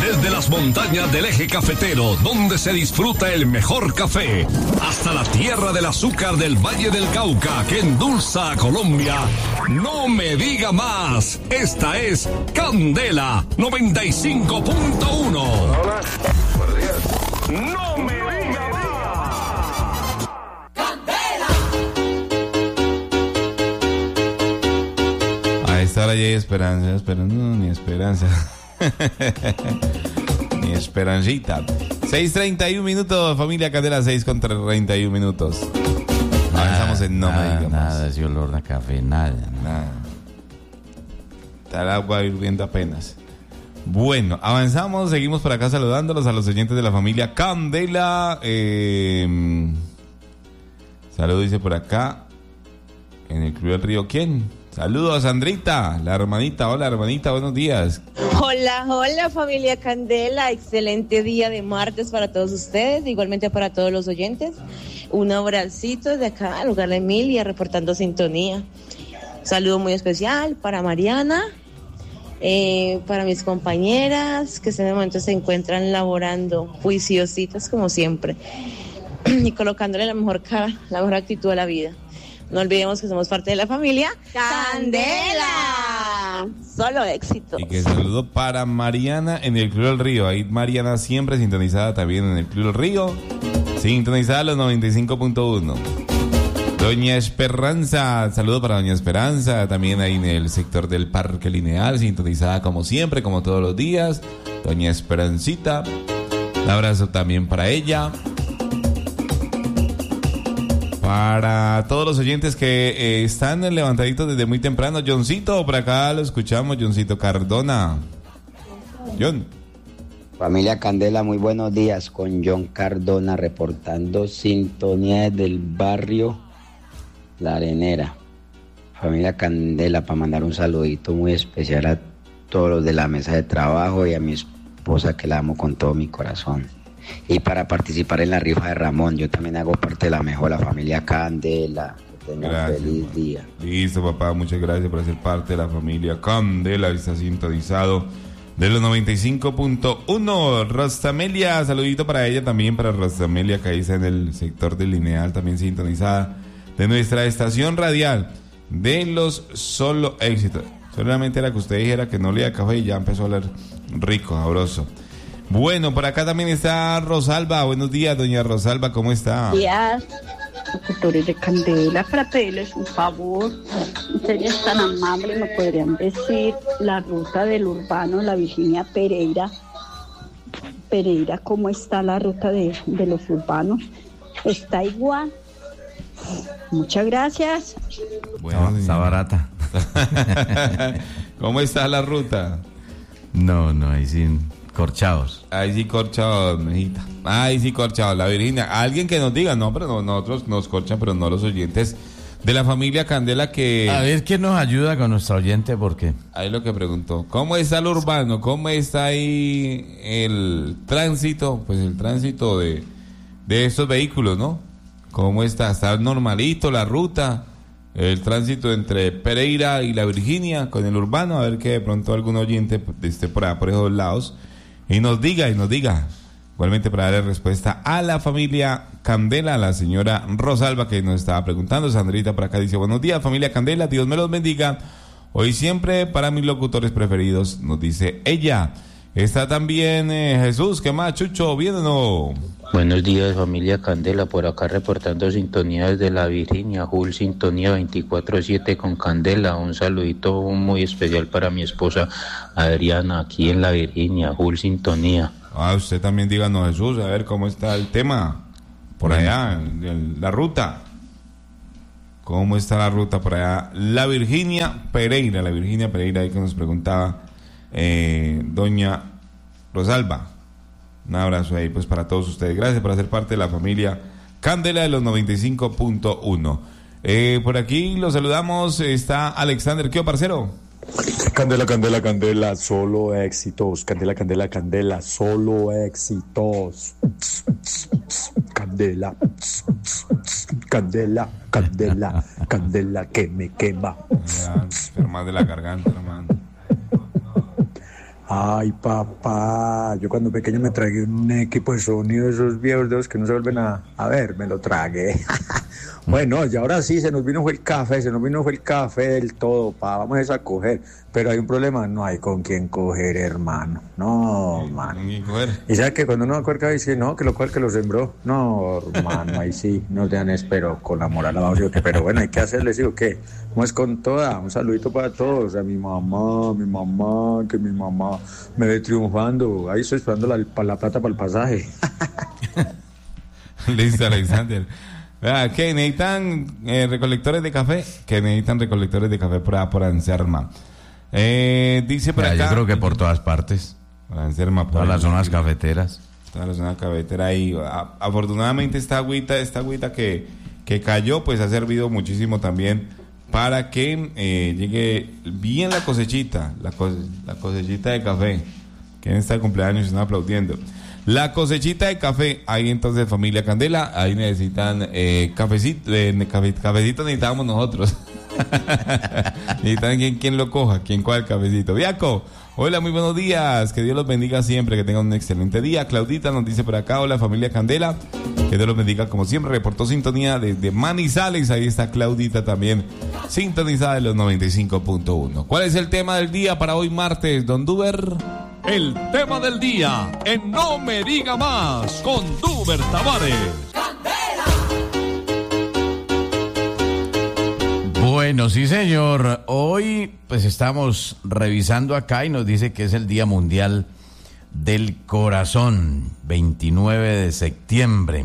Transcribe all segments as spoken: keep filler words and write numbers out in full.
Desde las montañas del eje cafetero, donde se disfruta el mejor café, hasta la tierra del azúcar del Valle del Cauca, que endulza a Colombia. No me diga más. Esta es Candela noventa y cinco punto uno. Hola, buenos días. No me diga más. Candela. A esta hora ya hay esperanza, esperanza, no, ni esperanza. Ni esperancita. seis treinta y uno minutos, familia Candela, seis con treinta y uno minutos. Avanzamos en no nada, me diga más. Nada, ese olor a café, nada. Nada. Está el agua hirviendo apenas. Bueno, avanzamos, seguimos por acá saludándolos a los oyentes de la familia Candela. Eh, saludo dice por acá, en el Club del Río, ¿quién? Saludos a Sandrita, la hermanita. Hola, hermanita, buenos días. Hola, hola familia Candela, excelente día de martes para todos ustedes, igualmente para todos los oyentes. Un abracito de acá, al lugar de Emilia, reportando sintonía. Saludo muy especial para Mariana, eh, para mis compañeras que en este momento se encuentran laborando, juiciositas como siempre, y colocándole la mejor cara, la mejor actitud a la vida. No olvidemos que somos parte de la familia Candela. Solo éxito. Y que saludo para Mariana en el Club del Río. Ahí Mariana siempre sintonizada también en el Club del Río. Sintonizada a los noventa y cinco punto uno. Doña Esperanza, saludo para Doña Esperanza, también ahí en el sector del Parque Lineal, sintonizada como siempre, como todos los días. Doña Esperancita, un abrazo también para ella. Para todos los oyentes que eh, están levantaditos desde muy temprano, Johncito, por acá lo escuchamos, Johncito Cardona. John. Familia Candela, muy buenos días, con John Cardona reportando sintonía desde el barrio La Arenera. Familia Candela, para mandar un saludito muy especial a todos los de la mesa de trabajo y a mi esposa que la amo con todo mi corazón. Y para participar en la rifa de Ramón, yo también hago parte de la mejor, la familia Candela. Que tengan un feliz día. Listo, papá, muchas gracias por ser parte de la familia Candela. Está sintonizado de los noventa y cinco punto uno. Rostamelia, saludito para ella también, para Rostamelia, que ahí está en el sector del Lineal, también sintonizada de nuestra estación radial de los solo éxitos. Solamente era que usted dijera que no leía café y ya empezó a hablar rico, sabroso. Bueno, por acá también está Rosalba. Buenos días, doña Rosalba, ¿cómo está? Buenos días, locutores de Candela, para pedirles un favor. Ustedes tan amables, ¿me podrían decir la ruta del urbano, la Virginia Pereira? Pereira, ¿cómo está la ruta de, de los urbanos? ¿Está igual? Muchas gracias. Bueno, no, está barata. ¿Cómo está la ruta? No, no, ahí sí... Corchados. Ahí sí corchados, mijita. Ahí sí corchados, la Virginia. Alguien que nos diga, no, pero no, nosotros nos corchan, pero no los oyentes de la familia Candela que... A ver quién nos ayuda con nuestro oyente, porque... Ahí lo que preguntó. ¿Cómo está el urbano? ¿Cómo está ahí el tránsito? Pues el tránsito de, de estos vehículos, ¿no? ¿Cómo está? ¿Está normalito la ruta? El tránsito entre Pereira y la Virginia con el urbano. A ver que de pronto algún oyente esté por allá, por esos lados. Y nos diga, y nos diga, igualmente para darle respuesta a la familia Candela, a la señora Rosalba que nos estaba preguntando. Sandrita por acá dice, buenos días familia Candela, Dios me los bendiga. Hoy siempre para mis locutores preferidos, nos dice ella. Está también eh, Jesús, ¿qué más, Chucho? ¿Bien o no? Buenos días familia Candela, por acá reportando sintonía desde la Virginia, Jul Sintonía veinticuatro siete con Candela. Un saludito muy especial para mi esposa Adriana, aquí en la Virginia, Jul Sintonía. Ah, usted también díganos, Jesús, a ver cómo está el tema por allá, en, en la ruta. ¿Cómo está la ruta por allá? La Virginia Pereira, la Virginia Pereira, ahí que nos preguntaba eh, doña Rosalba. Un abrazo ahí pues para todos ustedes. Gracias por hacer parte de la familia Candela de los noventa y cinco punto uno. Eh, por aquí los saludamos. Está Alexander. ¿Qué, parcero? Candela, Candela, Candela, solo éxitos. Candela, Candela, Candela, solo éxitos. Candela, Candela, Candela, Candela que me quema. Ya, enfermas de la garganta, hermano. Ay, papá, yo cuando pequeño me tragué un equipo de sonido de esos viejos de los que no se vuelven a, a ver, me lo tragué. Bueno, y ahora sí, se nos vino fue el café, se nos vino fue el café del todo, pa, vamos a, a coger. Pero hay un problema, no hay con quién coger, hermano. No, mano. Y sabes que cuando uno acuerda dice, no, que lo cual que lo sembró. No, hermano, ahí sí, no te dan espero con la moral abajo, que pero bueno, hay que hacerle, digo, ¿qué? ¿Cómo es con toda? Un saludito para todos, a mi mamá, mi mamá, que mi mamá me ve triunfando. Ahí estoy esperando la, la plata para el pasaje. Listo, Alexander. Ah, ¿qué necesitan eh, recolectores de café? Que necesitan recolectores de café por, por Anserma. Eh, dice por ya, acá. Yo creo que por todas partes. Por Anserma, por todas las zonas cafeteras. Todas las zonas cafeteras. Y a, afortunadamente esta agüita, esta agüita que, que cayó, pues ha servido muchísimo también para que eh, llegue bien la cosechita, la, cose, la cosechita de café. Que en este cumpleaños están aplaudiendo. La cosechita de café, ahí entonces familia Candela, ahí necesitan eh, cafecito, eh, cafe, cafecito necesitamos nosotros. Necesitan quien, quien lo coja, quien cuál cafecito. Viaco, hola, muy buenos días, que Dios los bendiga siempre, que tengan un excelente día. Claudita nos dice por acá, hola familia Candela, que Dios los bendiga como siempre, reportó sintonía desde Manizales, ahí está Claudita también, sintonizada de los noventa y cinco punto uno. ¿Cuál es el tema del día para hoy martes, don Duber? El tema del día en No Me Diga Más con Duber Tavares. Bueno, sí señor, hoy pues estamos revisando acá y nos dice que es el Día Mundial del Corazón, veintinueve de septiembre.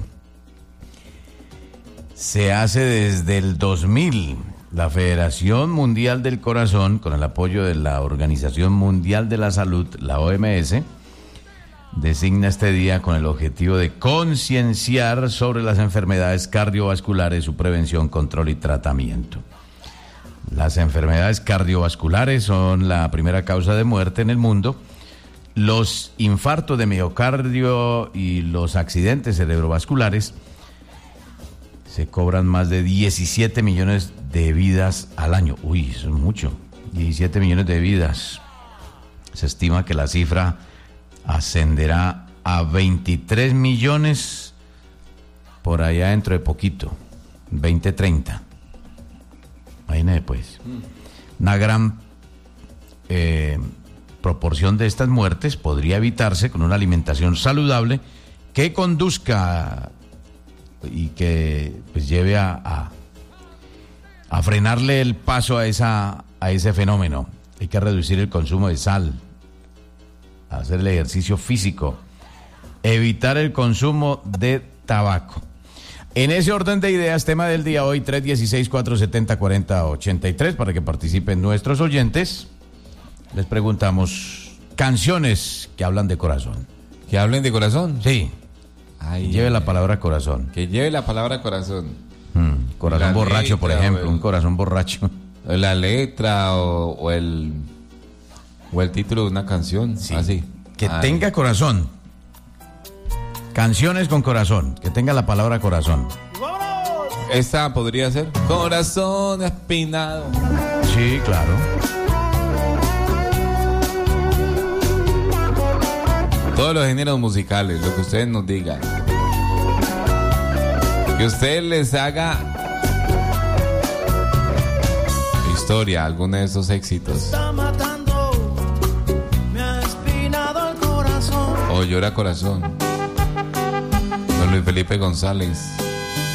Se hace desde el dos mil. La Federación Mundial del Corazón, con el apoyo de la Organización Mundial de la Salud, la O M S, designa este día con el objetivo de concienciar sobre las enfermedades cardiovasculares, su prevención, control y tratamiento. Las enfermedades cardiovasculares son la primera causa de muerte en el mundo. Los infartos de miocardio y los accidentes cerebrovasculares se cobran más de diecisiete millones de vidas al año. Uy, eso es mucho. diecisiete millones de vidas. Se estima que la cifra ascenderá a veintitrés millones por allá dentro de poquito, veinte treinta. Imagínate pues. Una gran eh, proporción de estas muertes podría evitarse con una alimentación saludable que conduzca y que pues lleve a, a, a frenarle el paso a, esa, a ese fenómeno. Hay que reducir el consumo de sal, hacer el ejercicio físico, evitar el consumo de tabaco. En ese orden de ideas, tema del día hoy, tres uno seis, cuatro siete cero, cuatro cero ocho tres, para que participen nuestros oyentes. Les preguntamos canciones que hablan de corazón. ¿Que hablen de corazón? Sí. Ay, lleve ay, la palabra corazón. Que lleve la palabra corazón. Hmm, corazón la borracho, letra, por ejemplo, el, un corazón borracho. La letra o, o el o el título de una canción, sí. Así. Que ay. tenga corazón. Canciones con corazón, que tenga la palabra corazón. Esta podría ser Corazón Espinado. Sí, claro. Todos los géneros musicales, lo que ustedes nos digan. Que usted les haga historia a alguno de esos éxitos. Está matando, me ha espinado el corazón. O Llora Corazón. Don Luis Felipe González.